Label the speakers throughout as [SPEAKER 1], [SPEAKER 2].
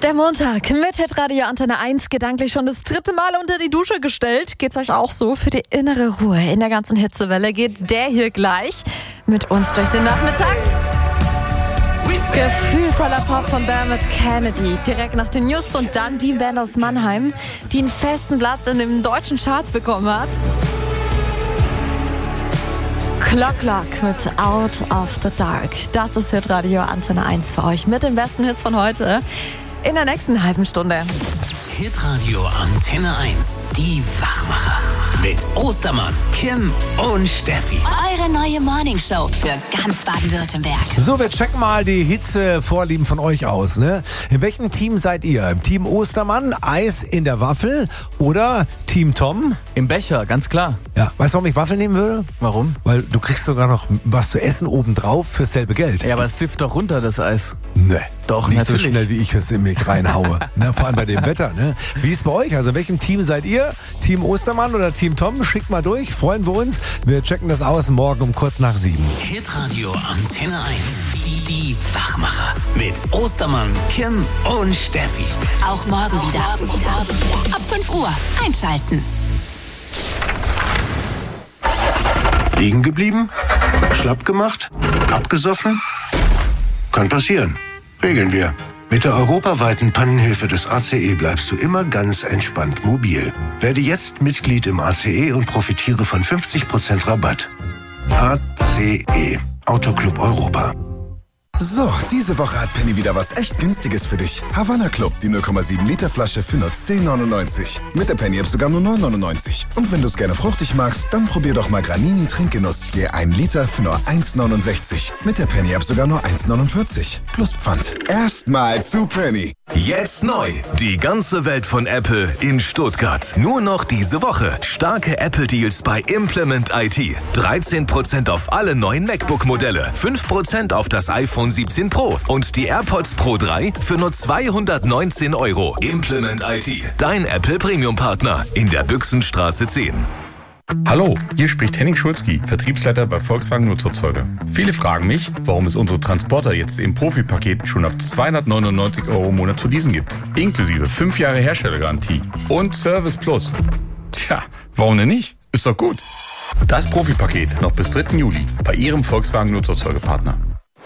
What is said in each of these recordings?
[SPEAKER 1] Der Montag mit Hitradio Antenne 1 gedanklich schon das 3. Mal unter die Dusche gestellt. Geht's euch auch so? Für die innere Ruhe in der ganzen Hitzewelle geht der hier gleich mit uns durch den Nachmittag. Gefühlvoller Pop von Dermot Kennedy. Direkt nach den News und dann die Band aus Mannheim, die einen festen Platz in den deutschen Charts bekommen hat. Clock mit Out of the Dark. Das ist Hitradio Antenne 1 für euch mit den besten Hits von heute in der nächsten halben Stunde.
[SPEAKER 2] Hitradio Antenne 1, die Wachmacher. Mit Ostermann, Kim und Steffi.
[SPEAKER 3] Eure neue Morningshow für ganz Baden-Württemberg.
[SPEAKER 4] So, wir checken mal die Hitzevorlieben von euch aus, ne? In welchem Team seid ihr? Team Ostermann, Eis in der Waffel oder Team Tom?
[SPEAKER 5] Im Becher, ganz klar.
[SPEAKER 4] Ja, weißt du, warum ich Waffel nehmen würde?
[SPEAKER 5] Warum?
[SPEAKER 4] Weil du kriegst sogar noch was zu essen obendrauf fürs selbe Geld.
[SPEAKER 5] Ja, aber es sifft doch runter, das Eis.
[SPEAKER 4] Ne.
[SPEAKER 5] Doch,
[SPEAKER 4] nicht
[SPEAKER 5] natürlich.
[SPEAKER 4] so schnell, wie ich es in mich reinhaue. Ne, vor allem bei dem Wetter. Ne? Wie ist es bei euch? Also, in welchem Team seid ihr? Team Ostermann oder Team Tom? Schickt mal durch, freuen wir uns. Wir checken das aus morgen um kurz nach 7.
[SPEAKER 2] Hitradio Antenne 1, die Wachmacher. Mit Ostermann, Kim und Steffi.
[SPEAKER 3] Auch morgen wieder. Ab 5 Uhr einschalten.
[SPEAKER 6] Liegen geblieben? Schlapp gemacht? Abgesoffen? Kann passieren. Regeln wir. Mit der europaweiten Pannenhilfe des ACE bleibst du immer ganz entspannt mobil. Werde jetzt Mitglied im ACE und profitiere von 50% Rabatt. ACE. Autoclub Europa.
[SPEAKER 7] So, diese Woche hat Penny wieder was echt Günstiges für dich. Havanna Club, die 0,7 Liter Flasche für nur 10,99. Mit der Penny App sogar nur 9,99. Und wenn du es gerne fruchtig magst, dann probier doch mal Granini Trinkgenuss. Je 1 Liter für nur 1,69. Mit der Penny App sogar nur 1,49. Plus Pfand. Erstmal zu Penny.
[SPEAKER 8] Jetzt neu. Die ganze Welt von Apple in Stuttgart. Nur noch diese Woche. Starke Apple-Deals bei Implement IT. 13% auf alle neuen MacBook-Modelle. 5% auf das iPhone 17 Pro. Und die AirPods Pro 3 für nur 219 €. Implement IT. Dein Apple Premium-Partner. In der Büchsenstraße 10.
[SPEAKER 9] Hallo, hier spricht Henning Schulzki, Vertriebsleiter bei Volkswagen Nutzerzeuger. Viele fragen mich, warum es unsere Transporter jetzt im Profi-Paket schon ab 299 € im Monat zu leasen gibt. Inklusive 5 Jahre Herstellergarantie und Service Plus. Tja, warum denn nicht? Ist doch gut. Das Profi-Paket noch bis 3. Juli bei Ihrem Volkswagen Nutzerzeugerpartner.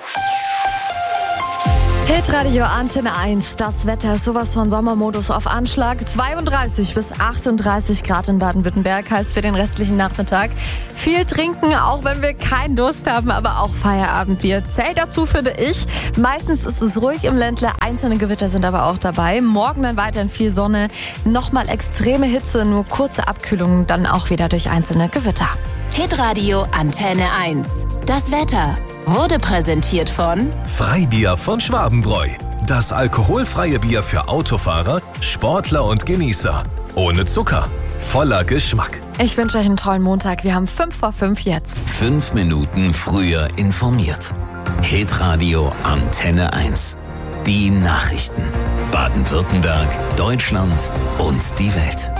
[SPEAKER 1] Hitradio Antenne 1, das Wetter ist sowas von Sommermodus auf Anschlag. 32 bis 38 Grad in Baden-Württemberg heißt für den restlichen Nachmittag viel trinken, auch wenn wir keinen Durst haben, aber auch Feierabendbier zählt dazu, finde ich. Meistens ist es ruhig im Ländle, einzelne Gewitter sind aber auch dabei. Morgen dann weiterhin viel Sonne, nochmal extreme Hitze, nur kurze Abkühlungen, dann auch wieder durch einzelne Gewitter.
[SPEAKER 3] Hitradio Antenne 1. Das Wetter wurde präsentiert von
[SPEAKER 8] Freibier von Schwabenbräu. Das alkoholfreie Bier für Autofahrer, Sportler und Genießer. Ohne Zucker. Voller Geschmack.
[SPEAKER 1] Ich wünsche euch einen tollen Montag. Wir haben 5 vor 5 jetzt.
[SPEAKER 2] 5 Minuten früher informiert. Hitradio Antenne 1. Die Nachrichten. Baden-Württemberg, Deutschland und die Welt.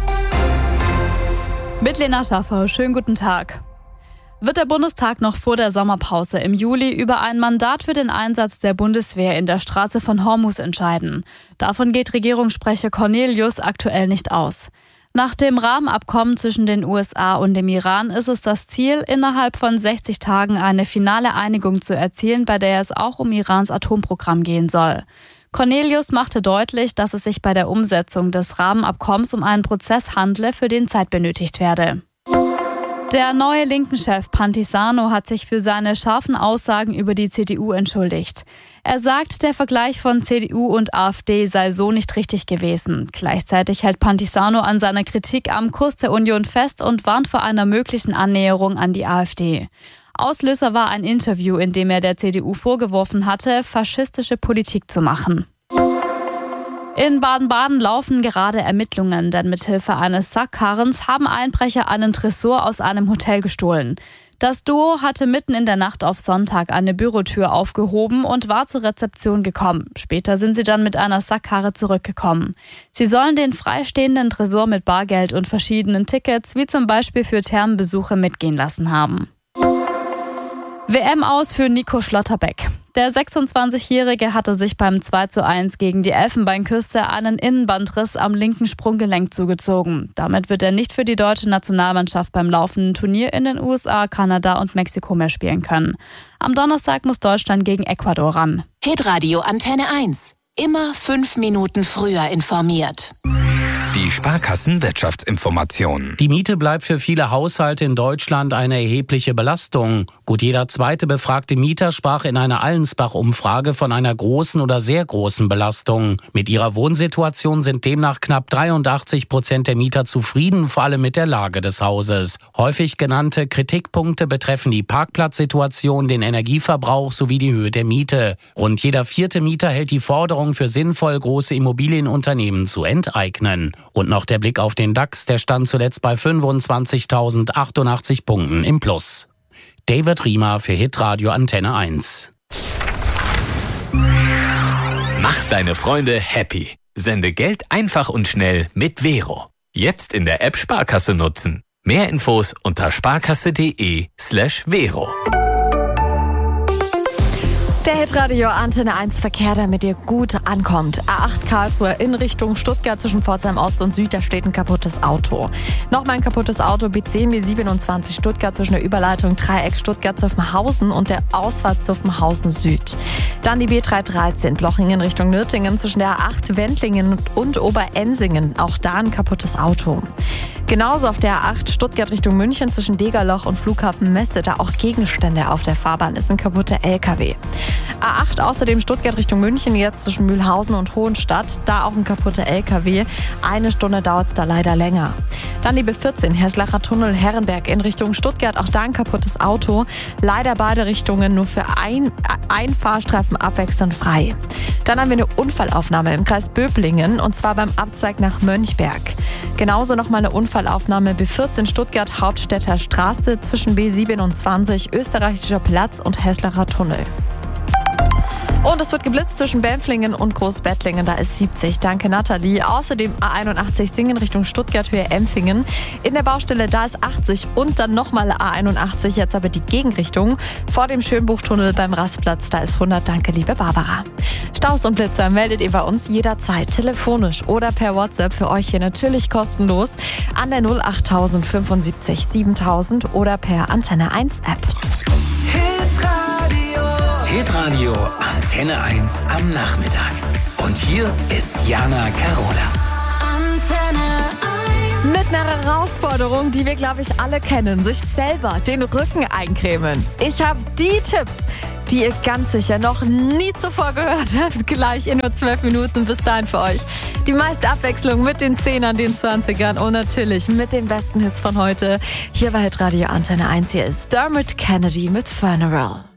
[SPEAKER 10] Mit Lena Schaffer, schönen guten Tag. Wird der Bundestag noch vor der Sommerpause im Juli über ein Mandat für den Einsatz der Bundeswehr in der Straße von Hormuz entscheiden? Davon geht Regierungssprecher Cornelius aktuell nicht aus. Nach dem Rahmenabkommen zwischen den USA und dem Iran ist es das Ziel, innerhalb von 60 Tagen eine finale Einigung zu erzielen, bei der es auch um Irans Atomprogramm gehen soll. Cornelius machte deutlich, dass es sich bei der Umsetzung des Rahmenabkommens um einen Prozess handle, für den Zeit benötigt werde. Der neue Linken-Chef Pantisano hat sich für seine scharfen Aussagen über die CDU entschuldigt. Er sagt, der Vergleich von CDU und AfD sei so nicht richtig gewesen. Gleichzeitig hält Pantisano an seiner Kritik am Kurs der Union fest und warnt vor einer möglichen Annäherung an die AfD. Auslöser war ein Interview, in dem er der CDU vorgeworfen hatte, faschistische Politik zu machen. In Baden-Baden laufen gerade Ermittlungen, denn mithilfe eines Sackkarrens haben Einbrecher einen Tresor aus einem Hotel gestohlen. Das Duo hatte mitten in der Nacht auf Sonntag eine Bürotür aufgehoben und war zur Rezeption gekommen. Später sind sie dann mit einer Sackkarre zurückgekommen. Sie sollen den freistehenden Tresor mit Bargeld und verschiedenen Tickets, wie zum Beispiel für Thermenbesuche, mitgehen lassen haben. WM aus für Nico Schlotterbeck. Der 26-Jährige hatte sich beim 2:1 gegen die Elfenbeinküste einen Innenbandriss am linken Sprunggelenk zugezogen. Damit wird er nicht für die deutsche Nationalmannschaft beim laufenden Turnier in den USA, Kanada und Mexiko mehr spielen können. Am Donnerstag muss Deutschland gegen Ecuador ran.
[SPEAKER 3] Hitradio Antenne 1. Immer 5 Minuten früher informiert.
[SPEAKER 2] Die Sparkassen-Wirtschaftsinformation.
[SPEAKER 11] Die Miete bleibt für viele Haushalte in Deutschland eine erhebliche Belastung. Gut jeder zweite befragte Mieter sprach in einer Allensbach-Umfrage von einer großen oder sehr großen Belastung. Mit ihrer Wohnsituation sind demnach knapp 83% der Mieter zufrieden, vor allem mit der Lage des Hauses. Häufig genannte Kritikpunkte betreffen die Parkplatzsituation, den Energieverbrauch sowie die Höhe der Miete. Rund jeder 4. Mieter hält die Forderung für sinnvoll, große Immobilienunternehmen zu enteignen. Und noch der Blick auf den DAX, der stand zuletzt bei 25.088 Punkten im Plus. David Riemer für Hitradio Antenne 1.
[SPEAKER 8] Mach deine Freunde happy. Sende Geld einfach und schnell mit Vero. Jetzt in der App Sparkasse nutzen. Mehr Infos unter sparkasse.de/Vero.
[SPEAKER 1] Der Hitradio Antenne 1 Verkehr, damit ihr gut ankommt. A8 Karlsruhe in Richtung Stuttgart zwischen Pforzheim Ost und Süd, da steht ein kaputtes Auto. Nochmal ein kaputtes Auto, B10, B27 Stuttgart zwischen der Überleitung Dreieck Stuttgart-Zuffenhausen und der Ausfahrt Zuffenhausen Süd. Dann die B313 Blochingen Richtung Nürtingen zwischen der A8 Wendlingen und Oberensingen, auch da ein kaputtes Auto. Genauso auf der A8 Stuttgart Richtung München zwischen Degerloch und Flughafen Messe, da auch Gegenstände auf der Fahrbahn, ist ein kaputter LKW. A8 außerdem Stuttgart Richtung München, jetzt zwischen Mühlhausen und Hohenstadt, da auch ein kaputter LKW. 1 Stunde dauert es da leider länger. Dann die B14 Heslacher Tunnel Herrenberg in Richtung Stuttgart, auch da ein kaputtes Auto. Leider beide Richtungen nur für ein Fahrstreifen abwechselnd frei. Dann haben wir eine Unfallaufnahme im Kreis Böblingen und zwar beim Abzweig nach Mönchberg. Genauso nochmal eine Unfallaufnahme B14 Stuttgart Hauptstädter Straße zwischen B27 Österreichischer Platz und Heslacher Tunnel. Und es wird geblitzt zwischen Bempflingen und Großbettlingen, da ist 70. Danke Nathalie. Außerdem A81 Singen Richtung Stuttgart Höhe Empfingen. In der Baustelle, da ist 80 und dann nochmal A81, jetzt aber die Gegenrichtung. Vor dem Schönbuchtunnel beim Rastplatz, da ist 100. Danke liebe Barbara. Staus und Blitzer meldet ihr bei uns jederzeit, telefonisch oder per WhatsApp, für euch hier natürlich kostenlos an der 08000 75 7000 oder per Antenne 1 App.
[SPEAKER 2] Hitradio Antenne 1 am Nachmittag. Und hier ist Jana Carola.
[SPEAKER 3] Antenne 1.
[SPEAKER 1] Mit einer Herausforderung, die wir, glaube ich, alle kennen. Sich selber den Rücken eincremen. Ich habe die Tipps, die ihr ganz sicher noch nie zuvor gehört habt. Gleich in nur 12 Minuten. Bis dahin für euch. Die meiste Abwechslung mit den 10ern, den 20ern und natürlich mit den besten Hits von heute. Hier bei Hitradio Antenne 1. Hier ist Dermot Kennedy mit Funeral.